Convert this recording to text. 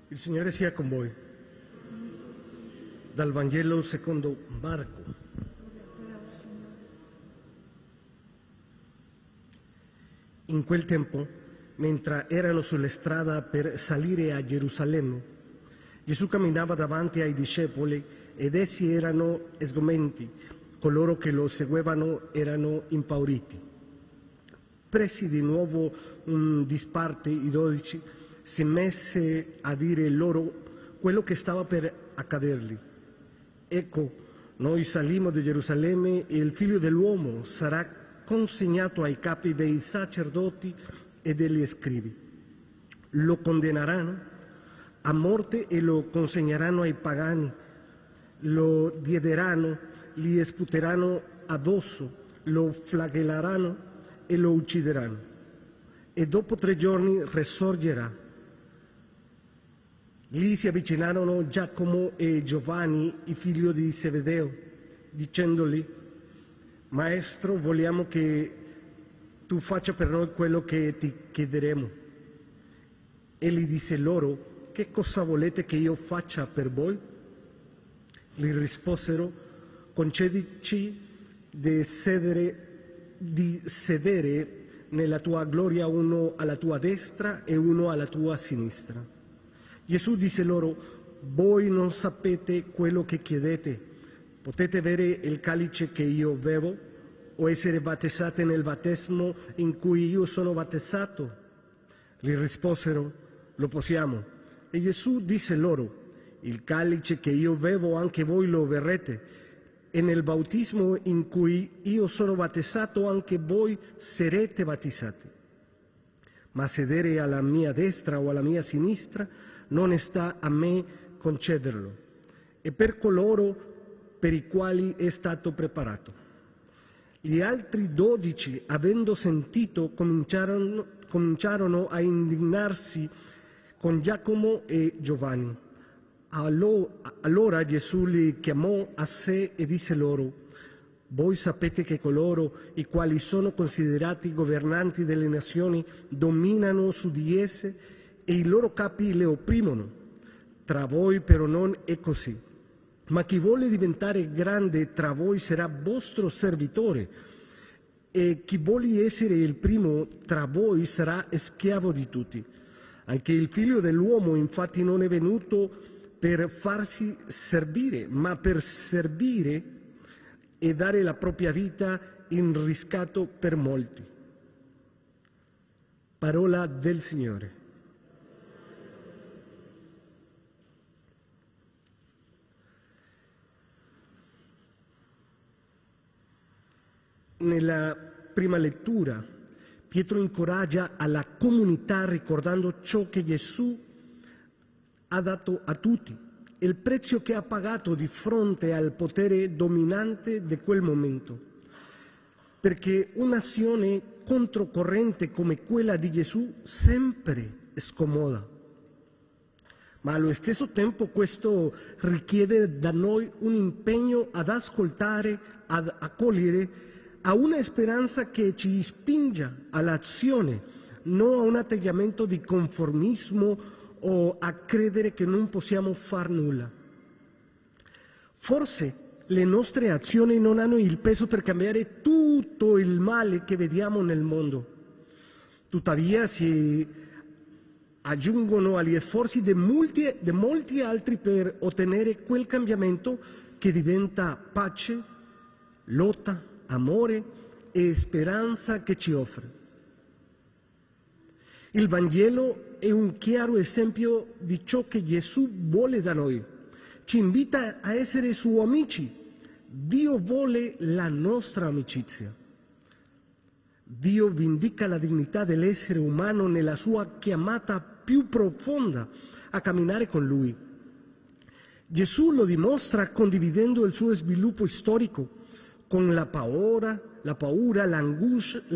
Il Signore sia con voi. Dal Vangelo secondo Marco. In quel tempo, mentre erano sulla strada per salire a Gerusalemme, Gesù camminava davanti ai discepoli ed essi erano sgomenti, coloro che lo seguivano erano impauriti. Presi di nuovo in disparte i 12, si mise a dire loro quello che stava per accadergli. Ecco, noi salimmo da Gerusalemme e il Figlio dell'uomo sarà consegnato ai capi dei sacerdoti e degli scribi. Lo condanneranno a morte e lo consegneranno ai pagani, lo diederanno, gli sputeranno addosso, lo flagelleranno e lo uccideranno. E dopo 3 giorni risorgerà. Lì si avvicinarono Giacomo e Giovanni, i figli di Zebedeo, dicendogli: Maestro, vogliamo che tu faccia per noi quello che ti chiederemo. Egli disse loro: che cosa volete che io faccia per voi? Gli risposero: concedici di sedere nella tua gloria, uno alla tua destra e uno alla tua sinistra. Gesù disse loro: voi non sapete quello che chiedete. Potete avere il calice che io bevo o essere battezzati nel battesimo in cui io sono battezzato? Gli risposero: lo possiamo. E Gesù disse loro: il calice che io bevo anche voi lo berrete, e nel bautismo in cui io sono battezzato anche voi sarete battezzati. Ma sedere alla mia destra o alla mia sinistra non sta a me concederlo, è per coloro per i quali è stato preparato. Gli altri 12, avendo sentito, cominciarono a indignarsi con Giacomo e Giovanni. Allora Gesù li chiamò a sé e disse loro: voi sapete che coloro i quali sono considerati governanti delle nazioni dominano su di esse e i loro capi le opprimono. Tra voi però non è così. Ma chi vuole diventare grande tra voi sarà vostro servitore, e chi vuole essere il primo tra voi sarà schiavo di tutti. Anche il Figlio dell'uomo infatti non è venuto per farsi servire, ma per servire e dare la propria vita in riscatto per molti. Parola del Signore. Nella prima lettura, Pietro incoraggia alla comunità ricordando ciò che Gesù ha dato a tutti, il prezzo che ha pagato di fronte al potere dominante di quel momento. Perché un'azione controcorrente come quella di Gesù sempre scomoda. Ma allo stesso tempo questo richiede da noi un impegno ad ascoltare, ad accogliere, a una speranza che ci spinga all'azione, non a un atteggiamento di conformismo o a credere che non possiamo far nulla. Forse le nostre azioni non hanno il peso per cambiare tutto il male che vediamo nel mondo. Tuttavia si aggiungono agli sforzi di molti altri per ottenere quel cambiamento che diventa pace, lotta, amore e speranza che ci offre. Il Vangelo è un chiaro esempio di ciò che Gesù vuole da noi. Ci invita a essere suoi amici. Dio vuole la nostra amicizia. Dio vindica la dignità dell'essere umano nella sua chiamata più profonda a camminare con Lui. Gesù lo dimostra condividendo il suo sviluppo storico con la paura, l'angoscia